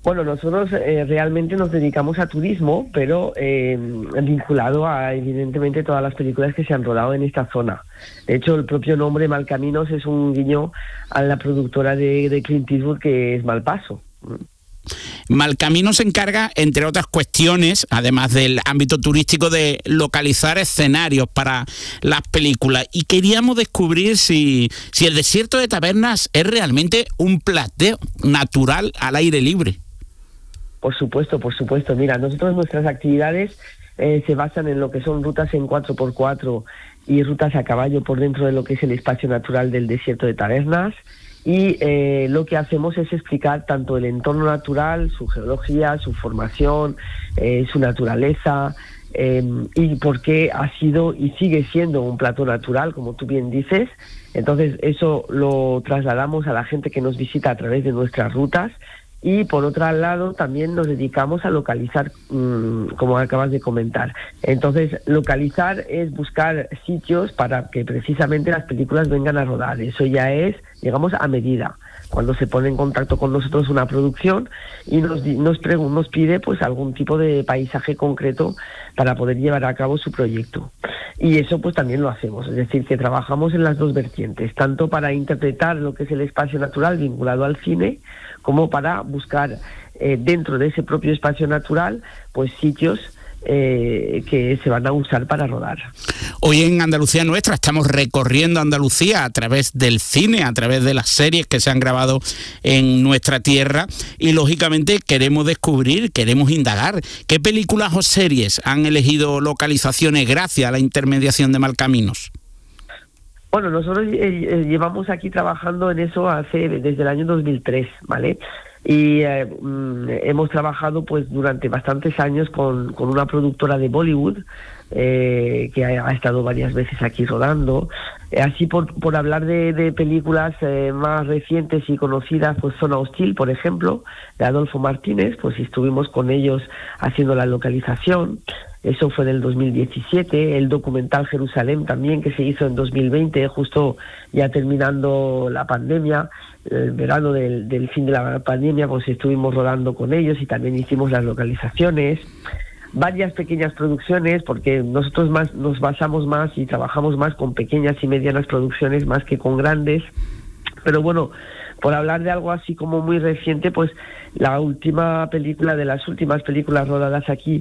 Bueno, nosotros realmente nos dedicamos a turismo, pero vinculado a, evidentemente, todas las películas que se han rodado en esta zona. De hecho, el propio nombre Malcaminos es un guiño a la productora de Clint Eastwood, que es Malpaso. Malcaminos se encarga, entre otras cuestiones, además del ámbito turístico, de localizar escenarios para las películas. Y queríamos descubrir si el desierto de Tabernas es realmente un plateo natural al aire libre. Por supuesto. Mira, nosotros nuestras actividades se basan en lo que son rutas en 4x4 y rutas a caballo por dentro de lo que es el espacio natural del desierto de Tabernas. Y lo que hacemos es explicar tanto el entorno natural, su geología, su formación, su naturaleza, y por qué ha sido y sigue siendo un plató natural, como tú bien dices. Entonces eso lo trasladamos a la gente que nos visita a través de nuestras rutas. Y por otro lado también nos dedicamos a localizar, como acabas de comentar. Entonces localizar es buscar sitios para que precisamente las películas vengan a rodar. Eso ya es, digamos, a medida. Cuando se pone en contacto con nosotros una producción y nos pide pues algún tipo de paisaje concreto para poder llevar a cabo su proyecto. Y eso pues también lo hacemos, es decir, que trabajamos en las dos vertientes, tanto para interpretar lo que es el espacio natural vinculado al cine, como para buscar dentro de ese propio espacio natural pues sitios que se van a usar para rodar. Hoy en Andalucía Nuestra estamos recorriendo Andalucía a través del cine, a través de las series que se han grabado en nuestra tierra, y lógicamente queremos descubrir, queremos indagar qué películas o series han elegido localizaciones gracias a la intermediación de Malcaminos. Bueno, nosotros llevamos aquí trabajando en eso desde el año 2003, ¿vale? Y hemos trabajado pues durante bastantes años con una productora de Bollywood que ha estado varias veces aquí rodando. Así por hablar de películas más recientes y conocidas, pues Zona Hostil, por ejemplo, de Adolfo Martínez, pues estuvimos con ellos haciendo la localización. Eso fue del 2017, el documental Jerusalén también, que se hizo en 2020, justo ya terminando la pandemia, el verano del fin de la pandemia, pues estuvimos rodando con ellos y también hicimos las localizaciones. Varias pequeñas producciones, porque nosotros nos basamos más y trabajamos más con pequeñas y medianas producciones más que con grandes. Pero bueno, por hablar de algo así como muy reciente, pues la última película de las últimas películas rodadas aquí,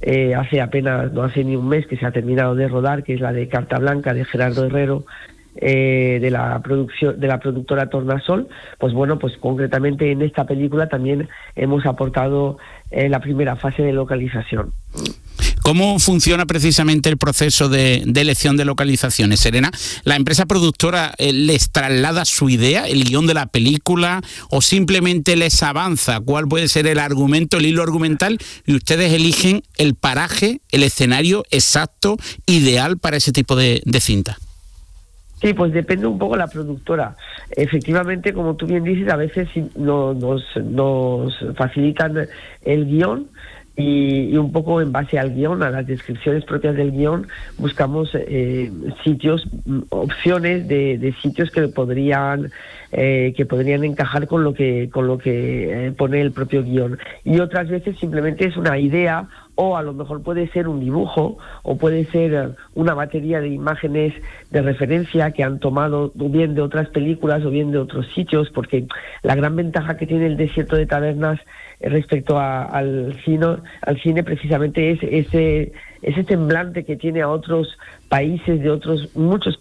no hace ni un mes que se ha terminado de rodar, que es la de Carta Blanca de Gerardo Herrero, de la productora Tornasol. Pues bueno, pues concretamente en esta película también hemos aportado la primera fase de localización. ¿Cómo funciona precisamente el proceso de elección de localizaciones, Serena? ¿La empresa productora les traslada su idea, el guión de la película, o simplemente les avanza cuál puede ser el argumento, el hilo argumental, y ustedes eligen el paraje, el escenario exacto, ideal para ese tipo de cinta? Sí, pues depende un poco la productora. Efectivamente, como tú bien dices, a veces nos facilitan el guión y un poco en base al guión, a las descripciones propias del guión, buscamos sitios, opciones de sitios que podrían encajar con lo que pone el propio guión. Y otras veces simplemente es una idea, o a lo mejor puede ser un dibujo, o puede ser una batería de imágenes de referencia que han tomado bien de otras películas o bien de otros sitios, porque la gran ventaja que tiene el desierto de Tabernas respecto al cine precisamente es ese semblante que tiene a otros países de otros muchos,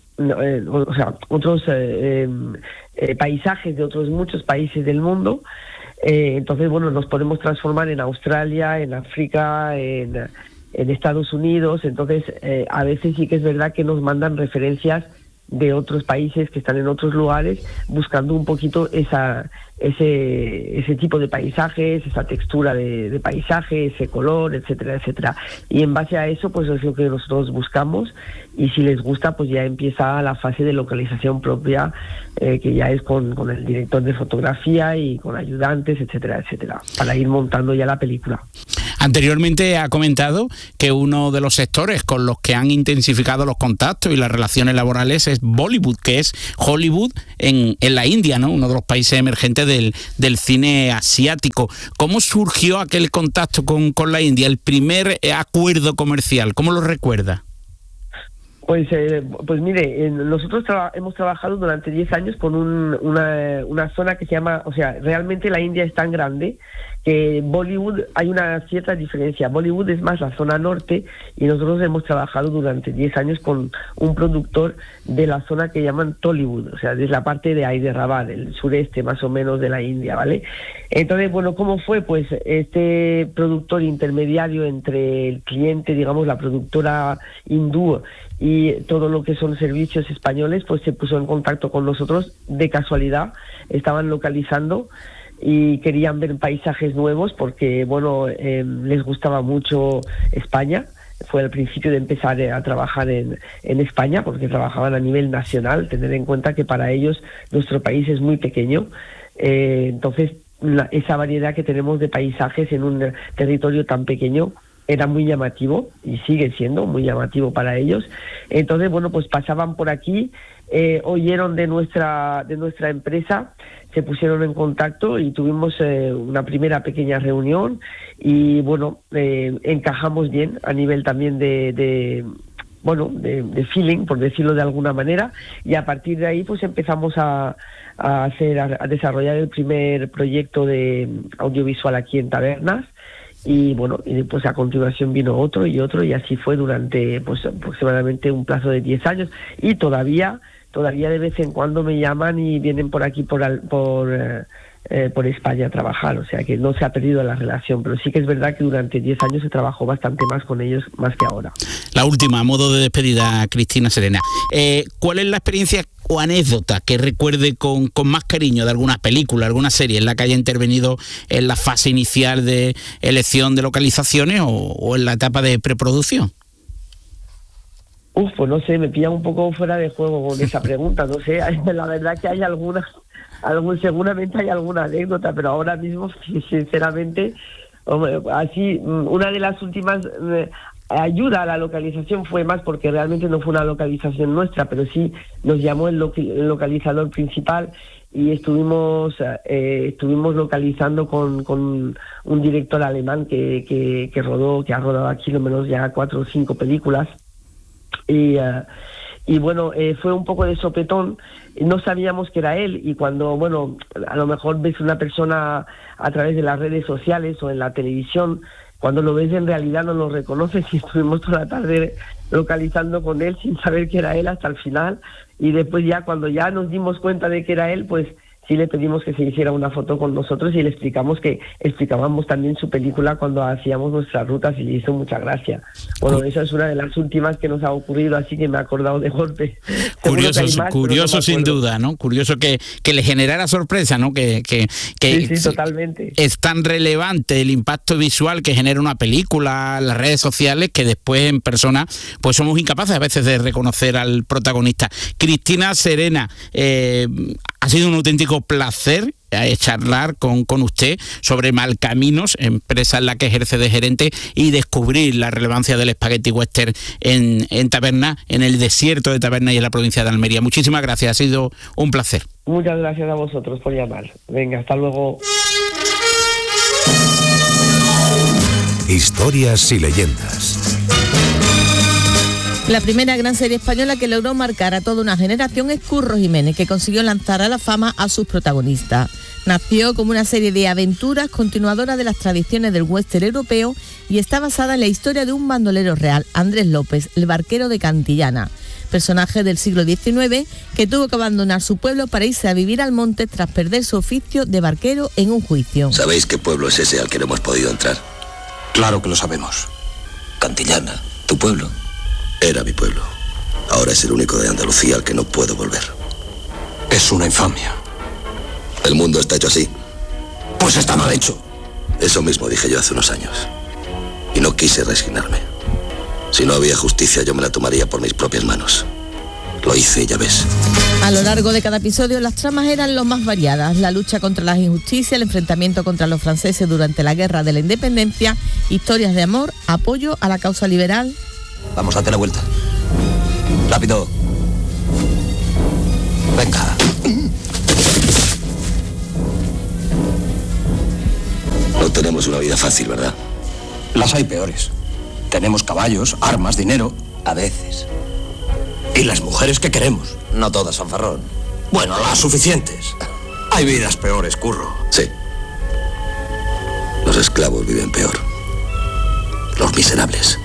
paisajes de otros muchos países del mundo. Entonces, bueno, nos podemos transformar en Australia, en África, en Estados Unidos. Entonces, a veces sí que es verdad que nos mandan referencias de otros países que están en otros lugares, buscando un poquito ese tipo de paisajes, esa textura de paisaje, ese color, etcétera, etcétera. Y en base a eso, pues es lo que nosotros buscamos, y si les gusta, pues ya empieza la fase de localización propia, que ya es con el director de fotografía y con ayudantes, etcétera, etcétera, para ir montando ya la película. Anteriormente ha comentado que uno de los sectores con los que han intensificado los contactos y las relaciones laborales es Bollywood, que es Hollywood en la India, ¿no? Uno de los países emergentes del cine asiático. ¿Cómo surgió aquel contacto con la India, el primer acuerdo comercial? ¿Cómo lo recuerda? Pues mire, nosotros hemos trabajado durante 10 años con una zona que se llama, o sea, realmente la India es tan grande que Bollywood, hay una cierta diferencia. Bollywood es más la zona norte y nosotros hemos trabajado durante 10 años con un productor de la zona que llaman Tollywood, o sea, de la parte de Hyderabad, el sureste más o menos de la India, ¿vale? Entonces, bueno, ¿cómo fue? Pues este productor intermediario entre el cliente, digamos, la productora hindú y todo lo que son servicios españoles, pues se puso en contacto con nosotros de casualidad, estaban localizando y querían ver paisajes nuevos porque, bueno, les gustaba mucho España. Fue al principio de empezar a trabajar en España porque trabajaban a nivel nacional, tener en cuenta que para ellos nuestro país es muy pequeño, entonces esa variedad que tenemos de paisajes en un territorio tan pequeño era muy llamativo y sigue siendo muy llamativo para ellos. Entonces, bueno, pues pasaban por aquí, oyeron de nuestra empresa, se pusieron en contacto y tuvimos una primera pequeña reunión y, bueno, encajamos bien a nivel también de feeling, por decirlo de alguna manera, y a partir de ahí pues empezamos a desarrollar el primer proyecto de audiovisual aquí en Tabernas. Y bueno, y pues a continuación vino otro y así fue durante pues aproximadamente un plazo de 10 años y todavía de vez en cuando me llaman y vienen por aquí por España a trabajar, o sea que no se ha perdido la relación, pero sí que es verdad que durante 10 años se trabajó bastante más con ellos más que ahora. La última, a modo de despedida, Cristina Serena, ¿cuál es la experiencia o anécdota que recuerde con más cariño de alguna película, alguna serie en la que haya intervenido en la fase inicial de elección de localizaciones o en la etapa de preproducción? Pues no sé, me pilla un poco fuera de juego con esa pregunta, no sé, la verdad que hay seguramente hay alguna anécdota, pero ahora mismo, sinceramente, así, una de las últimas ayuda a la localización fue más porque realmente no fue una localización nuestra, pero sí nos llamó el localizador principal y estuvimos localizando con un director alemán que ha rodado aquí lo menos ya 4 o 5 películas. Y bueno, fue un poco de sopetón, no sabíamos que era él y cuando, bueno, a lo mejor ves una persona a través de las redes sociales o en la televisión, cuando lo ves en realidad no lo reconoces y estuvimos toda la tarde localizando con él sin saber que era él hasta el final y después ya cuando ya nos dimos cuenta de que era él, pues sí le pedimos que se hiciera una foto con nosotros y le explicábamos también su película cuando hacíamos nuestras rutas y le hizo mucha gracia. Bueno, esa es una de las últimas que nos ha ocurrido, así que me he acordado de golpe. Curioso sin duda, ¿no? Curioso que le generara sorpresa, ¿no? Que sí, totalmente. Es tan relevante el impacto visual que genera una película, las redes sociales, que después en persona pues somos incapaces a veces de reconocer al protagonista. Cristina Serena, ha sido un auténtico placer charlar con usted sobre Malcaminos, empresa en la que ejerce de gerente, y descubrir la relevancia del Spaghetti Western en Tabernas, en el desierto de Tabernas y en la provincia de Almería. Muchísimas gracias, ha sido un placer. Muchas gracias a vosotros por llamar. Venga, hasta luego. Historias y leyendas. La primera gran serie española que logró marcar a toda una generación es Curro Jiménez, que consiguió lanzar a la fama a sus protagonistas. Nació como una serie de aventuras continuadora de las tradiciones del western europeo y está basada en la historia de un bandolero real, Andrés López, el barquero de Cantillana, personaje del siglo XIX que tuvo que abandonar su pueblo para irse a vivir al monte tras perder su oficio de barquero en un juicio. ¿Sabéis qué pueblo es ese al que no hemos podido entrar? Claro que lo sabemos. Cantillana, ¿tu pueblo? Era mi pueblo. Ahora es el único de Andalucía al que no puedo volver. Es una infamia. El mundo está hecho así. Pues está mal hecho. Eso mismo dije yo hace unos años. Y no quise resignarme. Si no había justicia, yo me la tomaría por mis propias manos. Lo hice, ya ves. A lo largo de cada episodio las tramas eran lo más variadas: la lucha contra las injusticias, el enfrentamiento contra los franceses durante la Guerra de la Independencia, historias de amor, apoyo a la causa liberal. Vamos, date la vuelta. Rápido. Venga. No tenemos una vida fácil, ¿verdad? Las hay peores. Tenemos caballos, armas, dinero. A veces. Y las mujeres que queremos. No todas, fanfarrón. Bueno, las suficientes. Hay vidas peores, Curro. Sí. Los esclavos viven peor. Los miserables.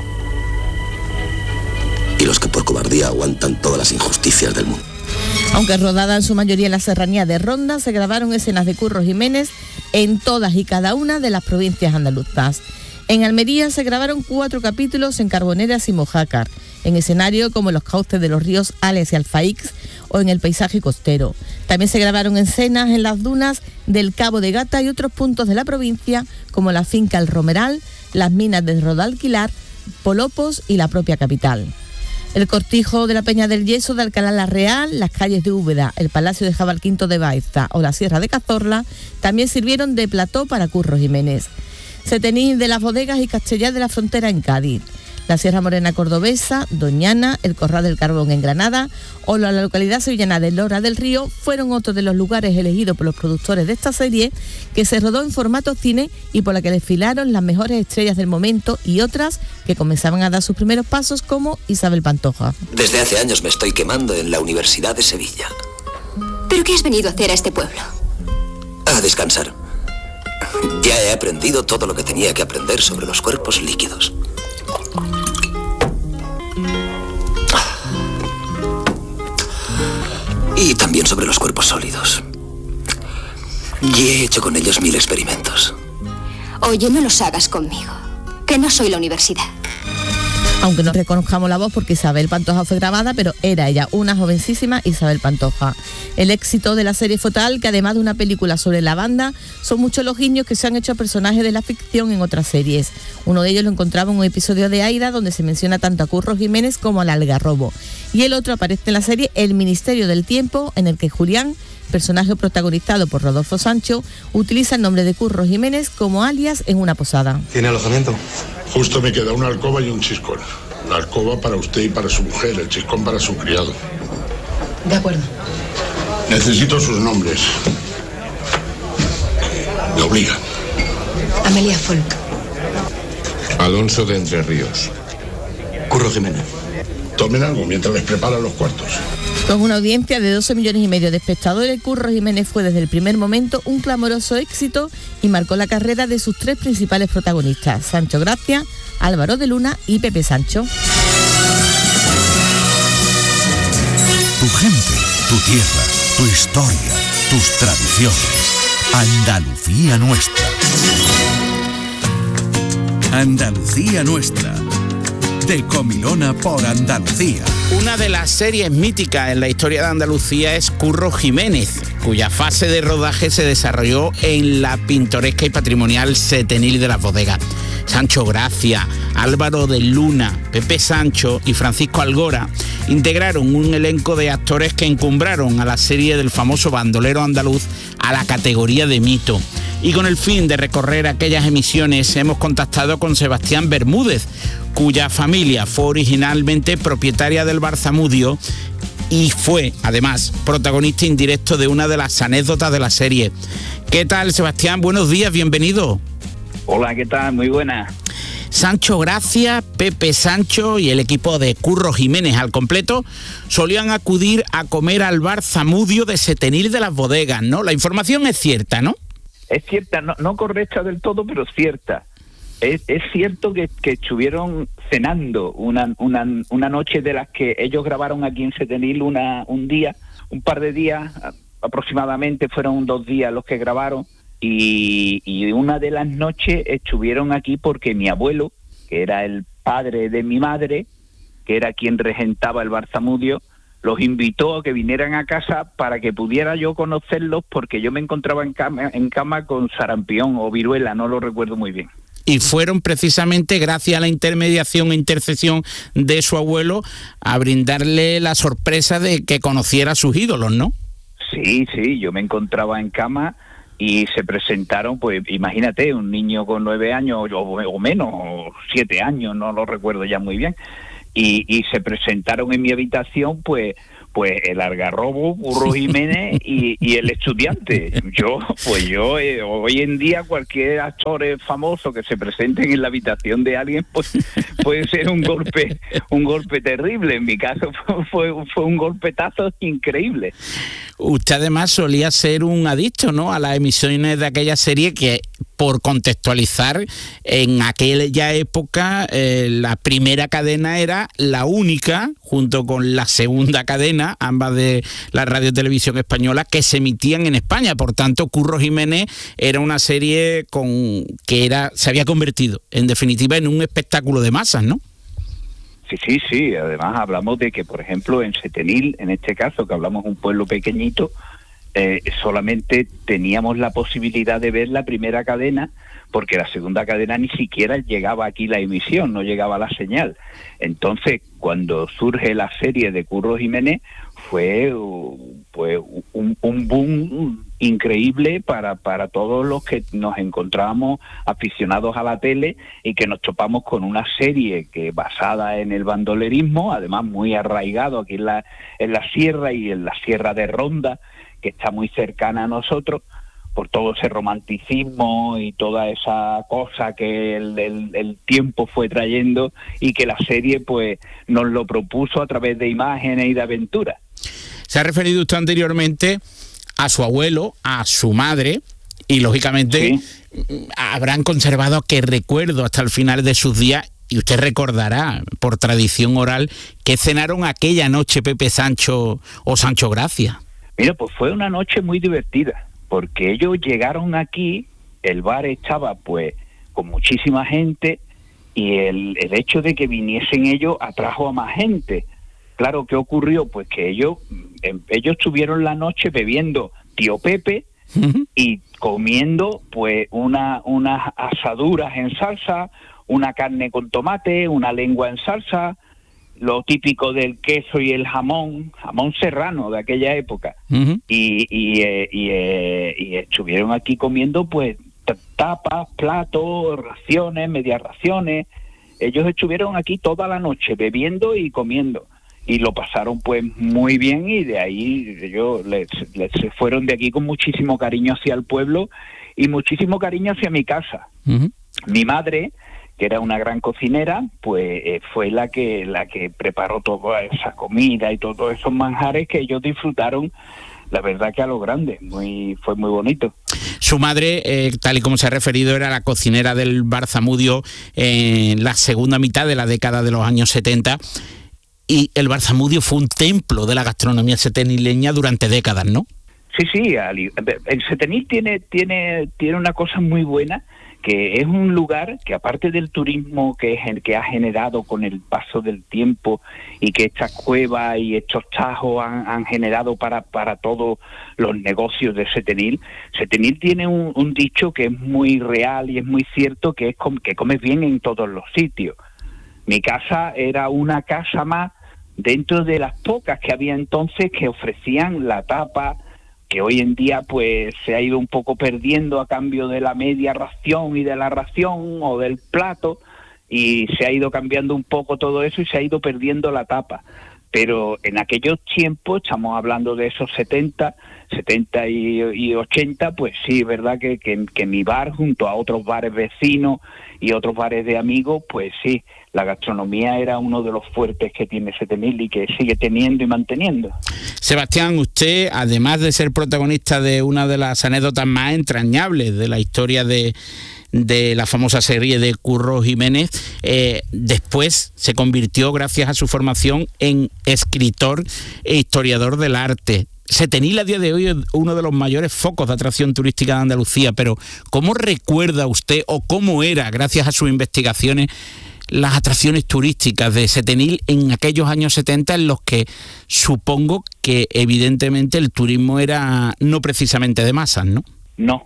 Y los que por cobardía aguantan todas las injusticias del mundo. Aunque rodada en su mayoría en la serranía de Ronda, se grabaron escenas de Curro Jiménez en todas y cada una de las provincias andaluzas. En Almería se grabaron 4 capítulos en Carboneras y Mojácar, en escenario como los cauces de los ríos Ales y Alfaix o en el paisaje costero. También se grabaron escenas en las dunas del Cabo de Gata y otros puntos de la provincia como la finca El Romeral, las minas de Rodalquilar, Polopos y la propia capital. El cortijo de la Peña del Yeso de Alcalá la Real, las calles de Úbeda, el Palacio de Jabalquinto de Baeza o la Sierra de Cazorla también sirvieron de plató para Curro Jiménez. Setenil de las Bodegas y Castellar de la Frontera en Cádiz, la Sierra Morena cordobesa, Doñana, el Corral del Carbón en Granada o la localidad sevillana de Lora del Río fueron otros de los lugares elegidos por los productores de esta serie, que se rodó en formato cine y por la que desfilaron las mejores estrellas del momento y otras que comenzaban a dar sus primeros pasos, como Isabel Pantoja. Desde hace años me estoy quemando en la Universidad de Sevilla. ¿Pero qué has venido a hacer a este pueblo? A descansar. Ya he aprendido todo lo que tenía que aprender sobre los cuerpos líquidos. Y también sobre los cuerpos sólidos. Y he hecho con ellos 1000 experimentos. Oye, no los hagas conmigo, que no soy la universidad. Aunque no reconozcamos la voz porque Isabel Pantoja fue grabada, pero era ella, una jovencísima Isabel Pantoja. El éxito de la serie fue tal que, además de una película sobre la banda, son muchos los guiños que se han hecho a personajes de la ficción en otras series. Uno de ellos lo encontraba en un episodio de Aida, donde se menciona tanto a Curro Jiménez como al Algarrobo. Y el otro aparece en la serie El Ministerio del Tiempo, en el que Julián, personaje protagonizado por Rodolfo Sancho, utiliza el nombre de Curro Jiménez como alias en una posada. ¿Tiene alojamiento? Justo me queda una alcoba y un chiscón. La alcoba para usted y para su mujer, el chiscón para su criado. De acuerdo. Necesito sus nombres. Me obliga. Amelia Folk. Alonso de Entre Ríos. Curro Jiménez. Tomen algo mientras les preparan los cuartos. Con una audiencia de 12 millones y medio de espectadores, Curro Jiménez fue desde el primer momento un clamoroso éxito y marcó la carrera de sus 3 principales protagonistas, Sancho Gracia, Álvaro de Luna y Pepe Sancho. Tu gente, tu tierra, tu historia, tus tradiciones. Andalucía nuestra. Andalucía nuestra. De Comilona por Andalucía. Una de las series míticas en la historia de Andalucía es Curro Jiménez, cuya fase de rodaje se desarrolló en la pintoresca y patrimonial Setenil de las Bodegas. Sancho Gracia, Álvaro de Luna, Pepe Sancho y Francisco Algora integraron un elenco de actores que encumbraron a la serie del famoso bandolero andaluz a la categoría de mito. Y con el fin de recorrer aquellas emisiones hemos contactado con Sebastián Bermúdez, cuya familia fue originalmente propietaria del Barzamudio y fue, además, protagonista indirecto de una de las anécdotas de la serie. ¿Qué tal, Sebastián? Buenos días, bienvenido. Hola, ¿qué tal? Muy buena. Sancho Gracia, Pepe Sancho y el equipo de Curro Jiménez al completo solían acudir a comer al Barzamudio de Setenil de las Bodegas, ¿no? La información es cierta, ¿no? Es cierta, no correcta del todo, pero cierta. Es cierto que estuvieron cenando una noche de las que ellos grabaron aquí en Setenil un par de días, aproximadamente fueron 2 días los que grabaron, y una de las noches estuvieron aquí porque mi abuelo, que era el padre de mi madre, que era quien regentaba el Barzamudio, los invitó a que vinieran a casa para que pudiera yo conocerlos, porque yo me encontraba en cama con sarampión o viruela, no lo recuerdo muy bien. y fueron precisamente gracias a la intermediación e intercesión de su abuelo a brindarle la sorpresa de que conociera a sus ídolos, ¿no? Sí, yo me encontraba en cama y se presentaron, pues imagínate, un niño con 9 años o menos, o 7 años, no lo recuerdo ya muy bien, y se presentaron en mi habitación, pues el Algarrobo, Curro Jiménez y el Estudiante. Yo hoy en día cualquier actor famoso que se presente en la habitación de alguien, pues puede ser un golpe terrible. En mi caso fue un golpetazo increíble. Usted además solía ser un adicto, ¿no?, a las emisiones de aquella serie que, por contextualizar, en aquella época la primera cadena era la única, junto con la segunda cadena, ambas de la Radio Televisión Española, que se emitían en España. Por tanto, Curro Jiménez era una serie se había convertido, en definitiva, en un espectáculo de masas, ¿no? Sí. Además hablamos de que, por ejemplo, en Setenil, en este caso, que hablamos de un pueblo pequeñito, solamente teníamos la posibilidad de ver la primera cadena, porque la segunda cadena ni siquiera llegaba aquí la emisión, no llegaba la señal. Entonces, cuando surge la serie de Curro Jiménez, fue un boom increíble para todos los que nos encontrábamos aficionados a la tele y que nos topamos con una serie que basada en el bandolerismo, además muy arraigado aquí en la sierra y en la sierra de Ronda, que está muy cercana a nosotros, por todo ese romanticismo y toda esa cosa que el tiempo fue trayendo, y que la serie pues nos lo propuso a través de imágenes y de aventuras. Se ha referido usted anteriormente a su abuelo, a su madre, y lógicamente habrán conservado aquel recuerdo hasta el final de sus días, y usted recordará, por tradición oral, que cenaron aquella noche Pepe Sancho o Sancho Gracia. Mira, pues fue una noche muy divertida, porque ellos llegaron aquí, el bar estaba pues con muchísima gente, y el hecho de que viniesen ellos atrajo a más gente. Claro, ¿qué ocurrió? Pues que ellos tuvieron la noche bebiendo Tío Pepe y comiendo pues unas asaduras en salsa, una carne con tomate, una lengua en salsa, lo típico del queso y el jamón serrano de aquella época. Y estuvieron aquí comiendo pues tapas, platos, raciones, medias raciones. Ellos estuvieron aquí toda la noche bebiendo y comiendo, y lo pasaron pues muy bien, y de ahí ellos se fueron de aquí con muchísimo cariño hacia el pueblo y muchísimo cariño hacia mi casa. Mi madre, que era una gran cocinera, pues fue la que preparó toda esa comida y todos esos manjares que ellos disfrutaron, la verdad que a lo grande, fue muy bonito. Su madre, tal y como se ha referido, era la cocinera del Bar Zamudio en la segunda mitad de la década de los años 70, y el Bar Zamudio fue un templo de la gastronomía setenileña durante décadas, ¿no? Sí, el Setenil tiene una cosa muy buena, que es un lugar que, aparte del turismo que ha generado con el paso del tiempo, y que estas cuevas y estos tajos han generado para todos los negocios de Setenil tiene un dicho que es muy real y es muy cierto, que es que comes bien en todos los sitios. Mi casa era una casa más dentro de las pocas que había entonces que ofrecían la tapa, que hoy en día pues se ha ido un poco perdiendo a cambio de la media ración y de la ración o del plato, y se ha ido cambiando un poco todo eso y se ha ido perdiendo la tapa. Pero en aquellos tiempos, estamos hablando de esos 70 y 80, pues sí, es verdad que mi bar, junto a otros bares vecinos y otros bares de amigos, pues sí, la gastronomía era uno de los fuertes que tiene Setenil y que sigue teniendo y manteniendo. Sebastián, usted, además de ser protagonista de una de las anécdotas más entrañables de la historia de la famosa serie de Curro Jiménez, después se convirtió, gracias a su formación, en escritor e historiador del arte. Setenil a día de hoy es uno de los mayores focos de atracción turística de Andalucía, pero ¿cómo recuerda usted, o cómo era, gracias a sus investigaciones, las atracciones turísticas de Setenil en aquellos años 70, en los que supongo que evidentemente el turismo era no precisamente de masas, ¿no?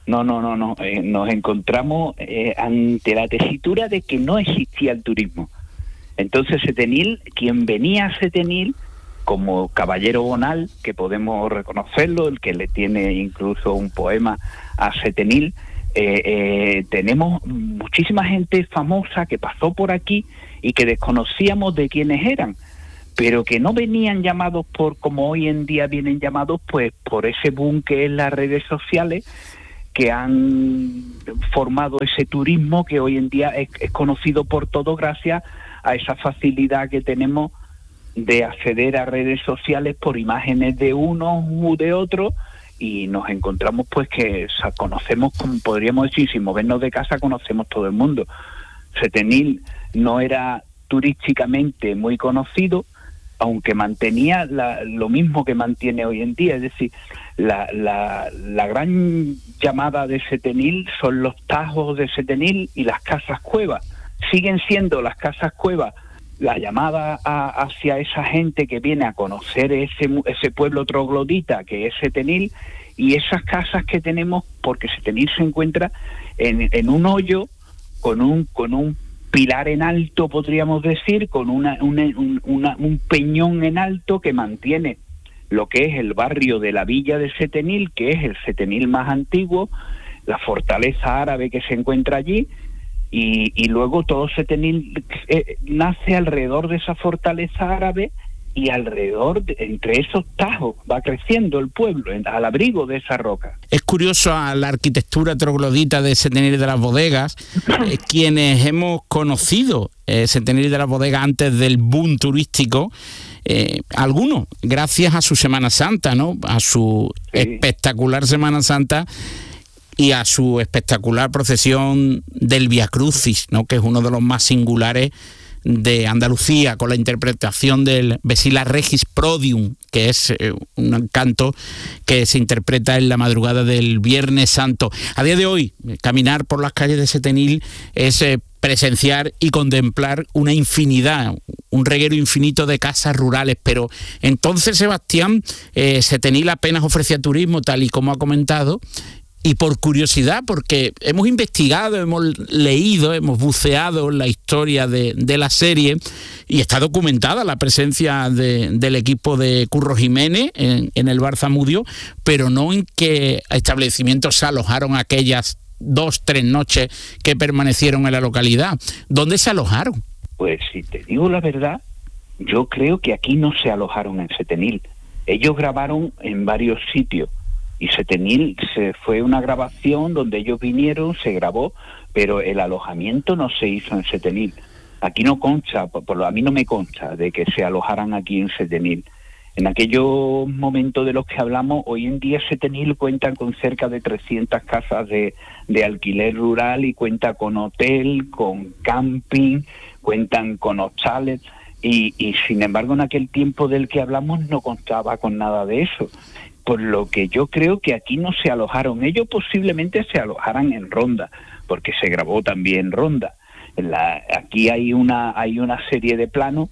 Nos encontramos ante la tesitura de que no existía el turismo. Entonces Setenil, quien venía a Setenil, como Caballero Bonal, que podemos reconocerlo, el que le tiene incluso un poema a Setenil, tenemos muchísima gente famosa que pasó por aquí y que desconocíamos de quiénes eran, pero que no venían llamados por como hoy en día vienen llamados, pues por ese boom que es las redes sociales, que han formado ese turismo que hoy en día es conocido por todos gracias a esa facilidad que tenemos de acceder a redes sociales por imágenes de unos u de otros, y nos encontramos pues que conocemos, como podríamos decir, sin movernos de casa conocemos todo el mundo. Setenil no era turísticamente muy conocido, aunque mantenía lo mismo que mantiene hoy en día, es decir, la gran llamada de Setenil son los tajos de Setenil y las casas cuevas. Siguen siendo las casas cuevas la llamada hacia esa gente que viene a conocer ese pueblo troglodita que es Setenil, y esas casas que tenemos, porque Setenil se encuentra en un hoyo con un pilar en alto, podríamos decir, con un peñón en alto que mantiene lo que es el barrio de la villa de Setenil, que es el Setenil más antiguo, la fortaleza árabe que se encuentra allí, y luego todo Setenil nace alrededor de esa fortaleza árabe, y alrededor, entre esos tajos, va creciendo el pueblo, al abrigo de esa roca. Es curioso a la arquitectura troglodita de Setenil de las Bodegas, quienes hemos conocido Setenil de las Bodegas antes del boom turístico, algunos, gracias a su Semana Santa, ¿no? A su espectacular Semana Santa y a su espectacular procesión del Via Crucis, ¿no? Que es uno de los más singulares de Andalucía, con la interpretación del Vesila Regis Prodium, que es un canto que se interpreta en la madrugada del Viernes Santo. A día de hoy, caminar por las calles de Setenil es presenciar y contemplar una infinidad, un reguero infinito de casas rurales, pero entonces, Sebastián, Setenil apenas ofrecía turismo, tal y como ha comentado. Y por curiosidad, porque hemos investigado, hemos leído, hemos buceado en la historia de la serie, y está documentada la presencia del equipo de Curro Jiménez en el Bar Zamudio, pero no en qué establecimientos se alojaron aquellas 2-3 noches que permanecieron en la localidad. ¿Dónde se alojaron? Pues si te digo la verdad, yo creo que aquí no se alojaron en Setenil. Ellos grabaron en varios sitios. Y Setenil fue una grabación donde ellos vinieron, se grabó, pero el alojamiento no se hizo en Setenil. Aquí no consta, a mí no me consta de que se alojaran aquí en Setenil. En aquellos momentos de los que hablamos, hoy en día Setenil cuenta con cerca de 300 casas de alquiler rural, y cuenta con hotel, con camping, cuentan con hostales, y sin embargo en aquel tiempo del que hablamos no contaba con nada de eso. Por lo que yo creo que aquí no se alojaron. Ellos posiblemente se alojaran en Ronda, porque se grabó también Ronda. Aquí hay una serie de planos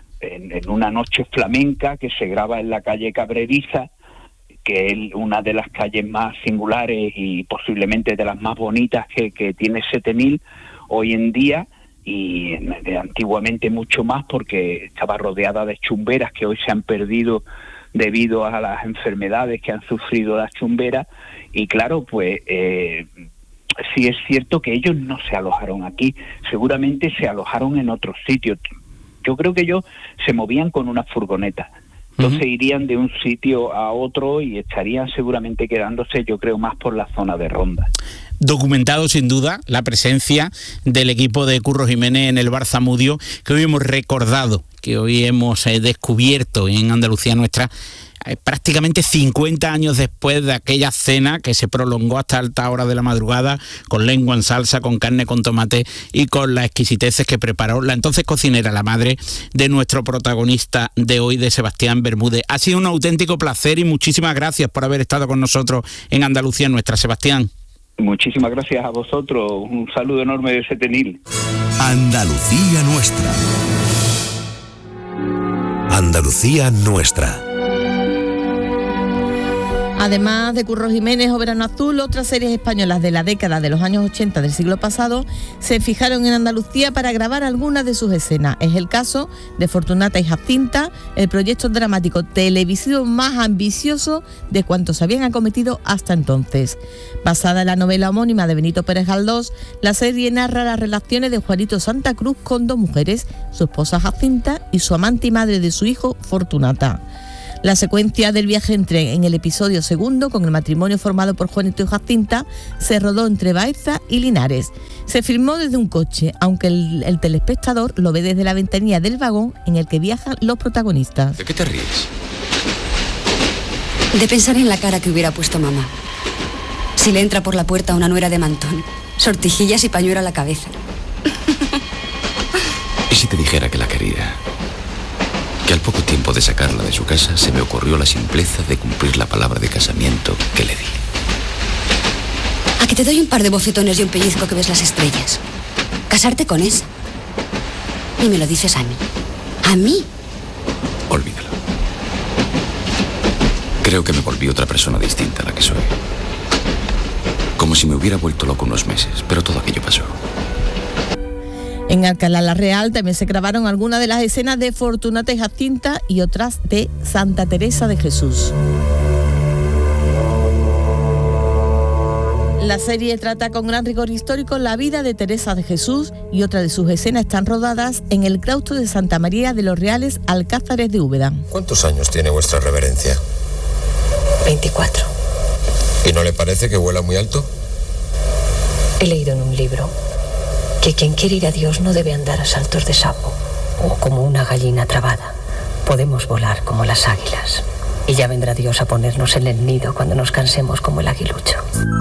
en una noche flamenca que se graba en la calle Cabreriza, que es una de las calles más singulares y posiblemente de las más bonitas que tiene Setenil hoy en día, y antiguamente mucho más, porque estaba rodeada de chumberas que hoy se han perdido debido a las enfermedades que han sufrido las chumberas. Y claro, pues sí es cierto que ellos no se alojaron aquí, seguramente se alojaron en otros sitios. Yo creo que ellos se movían con una furgoneta, entonces irían de un sitio a otro y estarían seguramente quedándose, yo creo, más por la zona de Ronda. Documentado sin duda la presencia del equipo de Curro Jiménez en el Bar Zamudio, que hoy hemos recordado, que hoy hemos descubierto en Andalucía Nuestra, prácticamente 50 años después de aquella cena que se prolongó hasta alta hora de la madrugada, con lengua en salsa, con carne con tomate y con las exquisiteces que preparó la entonces cocinera, la madre de nuestro protagonista de hoy, de Sebastián Bermúdez. Ha sido un auténtico placer y muchísimas gracias por haber estado con nosotros en Andalucía Nuestra, Sebastián. Muchísimas gracias a vosotros, un saludo enorme de Setenil. Andalucía Nuestra. Andalucía Nuestra. Además de Curro Jiménez o Verano Azul, otras series españolas de la década de los años 80 del siglo pasado se fijaron en Andalucía para grabar algunas de sus escenas. Es el caso de Fortunata y Jacinta, el proyecto dramático televisivo más ambicioso de cuantos habían acometido hasta entonces. Basada en la novela homónima de Benito Pérez Galdós, la serie narra las relaciones de Juanito Santa Cruz con dos mujeres, su esposa Jacinta y su amante y madre de su hijo, Fortunata. La secuencia del viaje en tren en el episodio segundo, con el matrimonio formado por Juanito y Jacinta, se rodó entre Baeza y Linares. Se filmó desde un coche, aunque el telespectador lo ve desde la ventanilla del vagón en el que viajan los protagonistas. ¿De qué te ríes? De pensar en la cara que hubiera puesto mamá si le entra por la puerta una nuera de mantón, sortijillas y pañuelo a la cabeza. ¿Y si te dijera que la quería? Que al poco tiempo de sacarla de su casa se me ocurrió la simpleza de cumplir la palabra de casamiento que le di. A que te doy un par de bofetones y un pellizco que ves las estrellas. Casarte con esa. Y me lo dices a mí. ¿A mí? Olvídalo. Creo que me volví otra persona distinta a la que soy. Como si me hubiera vuelto loco unos meses, pero todo aquello pasó. En Alcalá la Real también se grabaron algunas de las escenas de Fortunata y Jacinta y otras de Santa Teresa de Jesús. La serie trata con gran rigor histórico la vida de Teresa de Jesús y otras de sus escenas están rodadas en el claustro de Santa María de los Reales Alcázares de Úbeda. ¿Cuántos años tiene vuestra reverencia? 24. ¿Y no le parece que vuela muy alto? He leído en un libro que quien quiere ir a Dios no debe andar a saltos de sapo o como una gallina trabada. Podemos volar como las águilas y ya vendrá Dios a ponernos en el nido cuando nos cansemos como el aguilucho.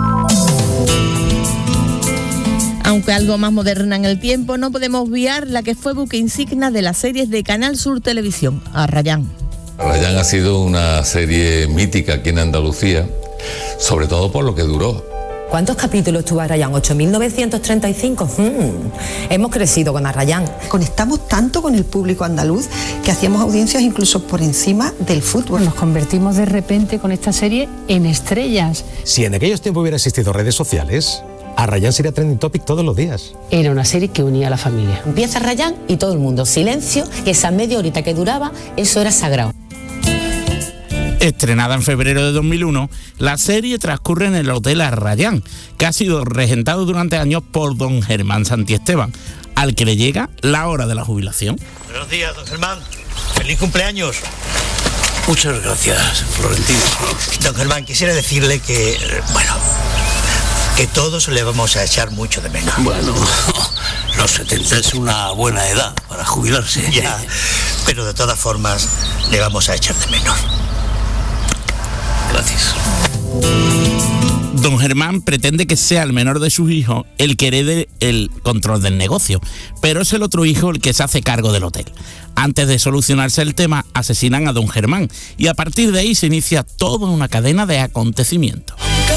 Aunque algo más moderna en el tiempo, no podemos obviar la que fue buque insignia de las series de Canal Sur Televisión, Arrayán. Arrayán ha sido una serie mítica aquí en Andalucía, sobre todo por lo que duró. ¿Cuántos capítulos tuvo Arrayán? 8.935. Hemos crecido con Arrayán. Conectamos tanto con el público andaluz que hacíamos audiencias incluso por encima del fútbol. Nos convertimos de repente con esta serie en estrellas. Si en aquellos tiempos hubiera existido redes sociales, Arrayán sería trending topic todos los días. Era una serie que unía a la familia. Empieza Arrayán y todo el mundo, silencio, que esa media horita que duraba, eso era sagrado. Estrenada en febrero de 2001, la serie transcurre en el Hotel Arrayán, que ha sido regentado durante años por don Germán Santiesteban, al que le llega la hora de la jubilación. Buenos días, don Germán. ¡Feliz cumpleaños! Muchas gracias, Florentino. Don Germán, quisiera decirle que, que todos le vamos a echar mucho de menos. Bueno, los 70 es una buena edad para jubilarse. Ya, pero de todas formas le vamos a echar de menos. Gracias. Don Germán pretende que sea el menor de sus hijos el que herede el control del negocio, pero es el otro hijo el que se hace cargo del hotel. Antes de solucionarse el tema, asesinan a don Germán y a partir de ahí se inicia toda una cadena de acontecimientos.